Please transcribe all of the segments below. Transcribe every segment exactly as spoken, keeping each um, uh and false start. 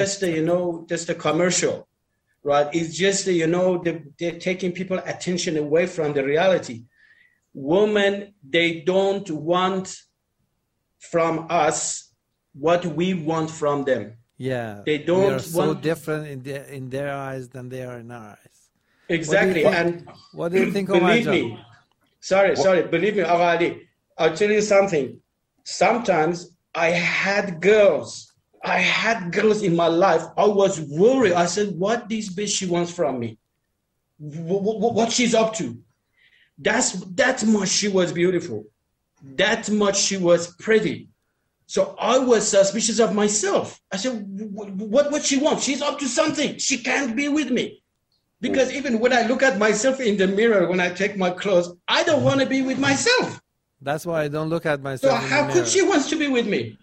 just, you know, just a commercial, right? It's just, you know, they're, they're taking people's attention away from the reality. Women, they don't want from us what we want from them. Yeah, they don't we are want so different in their in their eyes than they are in our eyes. Exactly. What and what do you think? Believe Omar me, sorry, what? sorry, believe me, Agha Ali, I'll tell you something. Sometimes I had girls, I had girls in my life. I was worried. I said, what this bitch she wants from me? What, what she's up to? That's that much she was beautiful. That much she was pretty. So I was suspicious of myself. I said, what what she wants? She's up to something. She can't be with me. Because even when I look at myself in the mirror, when I take my clothes, I don't want to be with myself. That's why I don't look at myself. So how could she want to be with me?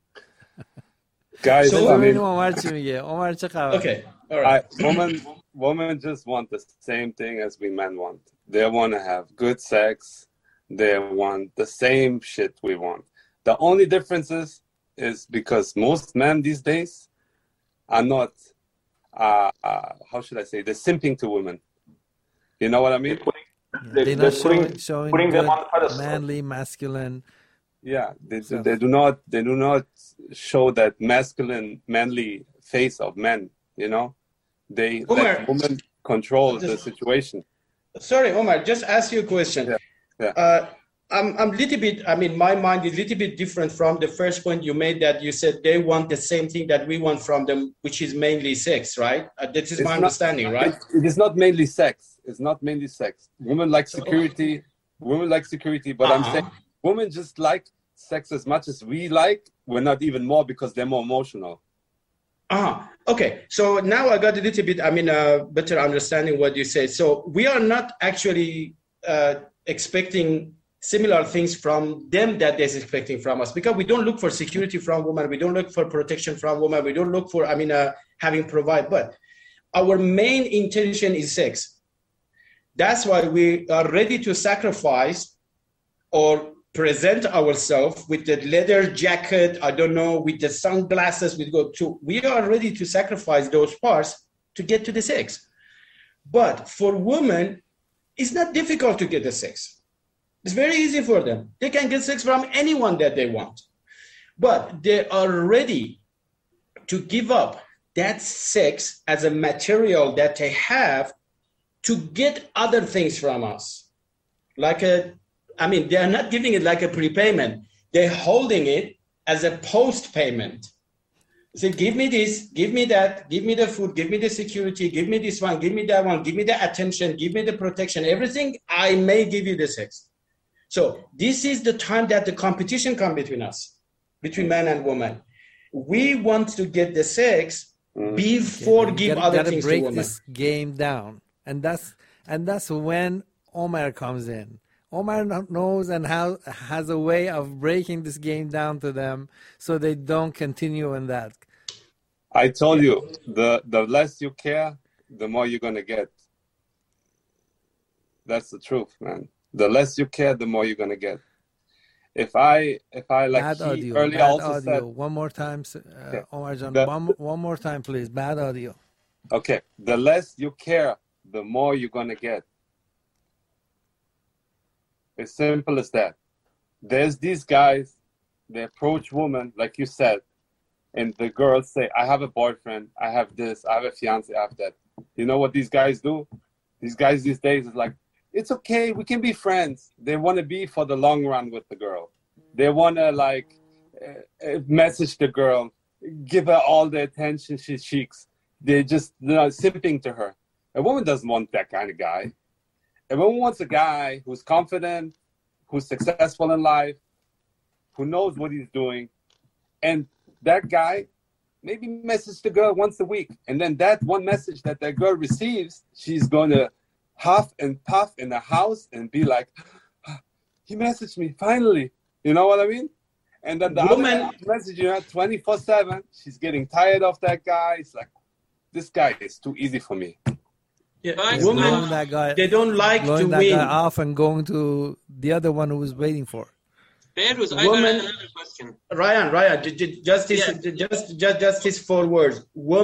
Guys, so, I mean, okay, all right. I, women, women just want the same thing as we men want. They want to have good sex. They want the same shit we want. The only difference is, is because most men these days are not, uh, uh, how should I say, they're simping to women. You know what I mean? Yeah, they're not showing, showing putting good, them on pedestal. Manly, masculine. Yeah, they, so. they do not they do not show that masculine, manly face of men. You know, they Omar, let women control just, the situation. Sorry, Omar, just ask you a question. Yeah. Yeah. Uh, I'm I'm a little bit. I mean, my mind is a little bit different from the first point you made. That you said they want the same thing that we want from them, which is mainly sex, right? Uh, this is it's my not, understanding, right? It, it is not mainly sex. It's not mainly sex. Women like security. Women like security, but uh-huh. I'm saying women just like sex as much as we like. We're not even more because they're more emotional. Ah, okay. So now I got a little bit. I mean, a uh, better understanding what you say. So we are not actually uh, expecting similar things from them that they're expecting from us, because we don't look for security from women. We don't look for protection from women. We don't look for, I mean, uh, having provide, but our main intention is sex. That's why we are ready to sacrifice or present ourselves with the leather jacket, I don't know, with the sunglasses, we go to, we are ready to sacrifice those parts to get to the sex. But for women, it's not difficult to get the sex. It's very easy for them. They can get sex from anyone that they want. But they are ready to give up that sex as a material that they have to get other things from us. Like a, I mean, they are not giving it like a prepayment. They're holding it as a post payment. Say, give me this, give me that, give me the food, give me the security, give me this one, give me that one, give me the attention, give me the protection, everything, I may give you the sex. So this is the time that the competition comes between us, between man and woman. We want to get the sex before okay, give gotta, other gotta things break to women. This game down, and that's and that's when Omar comes in. Omar knows and how, has a way of breaking this game down to them so they don't continue in that. I told you, the the less you care, the more you're gonna get. That's the truth, man. The less you care, the more you're gonna get. If I, if I like bad he audio, earlier bad also audio. said, one more time, uh, okay. Omar John. The, one, one more time, please. Bad audio. Okay, the less you care, the more you're gonna get. As simple as that. There's these guys, they approach women, like you said, and the girls say, I have a boyfriend, I have this, I have a fiance, I have that. You know what these guys do? These guys these days is like, it's okay, we can be friends. They want to be for the long run with the girl. They want to like uh, message the girl, give her all the attention she seeks. They're just, you know, simping to her. A woman doesn't want that kind of guy. A woman wants a guy who's confident, who's successful in life, who knows what he's doing. And that guy maybe message the girl once a week. And then that one message that that girl receives, she's going to huff and puff in the house and be like, he messaged me, finally. You know what I mean? And then the woman other messaging her twenty-four seven, she's getting tired of that guy. It's like, this guy is too easy for me. Yeah, women, that guy, they don't like to that win. Guy off and going to the other one who was waiting for. Behruz, I Woman- got another question. Ryan, Ryan, ju- ju- just his, Yeah. just, just, just his four words. Woman